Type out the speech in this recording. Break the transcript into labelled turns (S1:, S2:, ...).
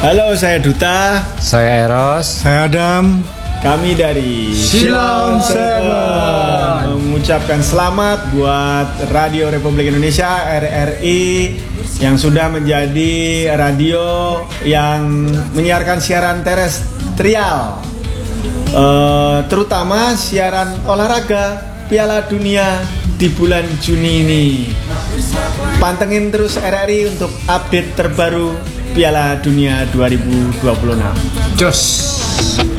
S1: Halo, saya Duta.
S2: Saya Eros.
S3: Saya Adam.
S1: Kami dari
S3: Silon
S1: Seven mengucapkan selamat buat Radio Republik Indonesia RRI yang sudah menjadi radio yang menyiarkan siaran terestrial, terutama siaran olahraga Piala Dunia di bulan Juni ini. Pantengin terus RRI untuk update terbaru Piala Dunia 2026.
S3: Jos.